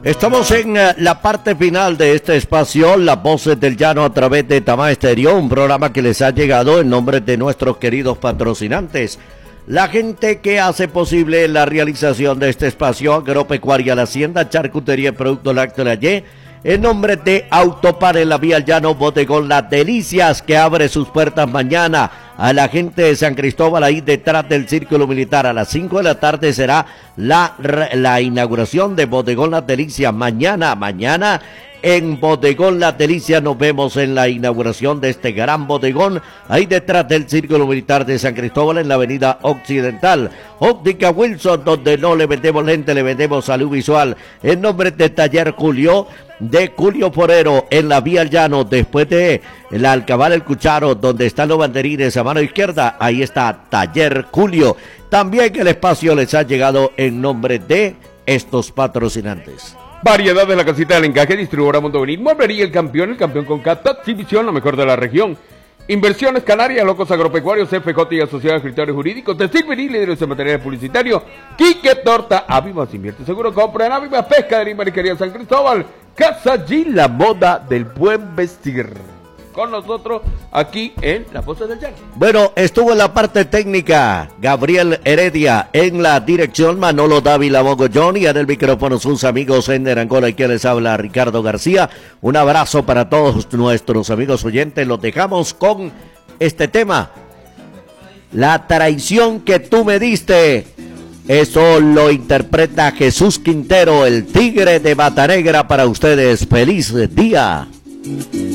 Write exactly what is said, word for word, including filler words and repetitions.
Estamos en uh, la parte final de este espacio, Las Voces del Llano a través de Tamá Estéreo, un programa que les ha llegado en nombre de nuestros queridos patrocinantes. La gente que hace posible la realización de este espacio, Agropecuaria La Hacienda, Charcutería y Productos Lácteos La Y, en nombre de Autopar en la Vía al Llano, Bodegón Las Delicias, que abre sus puertas mañana a la gente de San Cristóbal, ahí detrás del Círculo Militar. A las cinco de la tarde será la, la inauguración de Bodegón Las Delicias. Mañana, mañana en Bodegón Las Delicias nos vemos en la inauguración de este gran bodegón, ahí detrás del Círculo Militar de San Cristóbal, en la avenida Occidental. Óptica Wilson, donde no le vendemos lente, le vendemos salud visual. En nombre de Taller Julio, de Julio Forero, en la Vía al Llano, después de la Alcabal El Cucharo, donde están los banderines a mano izquierda, ahí está Taller Julio. También el espacio les ha llegado en nombre de estos patrocinantes. Variedad de la casita del encaje, distribuidora Mundo Venir, Mueblería El Campeón, el campeón con Cata, Exhibición, lo mejor de la región. Inversiones Canarias, Locos Agropecuarios, F J y Asociados Escritores Jurídicos, Textil Vinil, líderes en materiales publicitarios, Quique Torta, Avivas Invierte Seguro, compra en Avivas, Pescadería y Mariquería San Cristóbal, Casa G, la moda del buen vestir. Con nosotros aquí en Las Voces del Llano. Bueno, estuvo en la parte técnica Gabriel Heredia, en la dirección Manolo Dávila Mogollón, y en el micrófono sus amigos en Angola, y quien les habla Ricardo García. Un abrazo para todos nuestros amigos oyentes. Los dejamos con este tema: la traición que tú me diste. Eso lo interpreta Jesús Quintero, el Tigre de Mata Negra, para ustedes. Feliz día.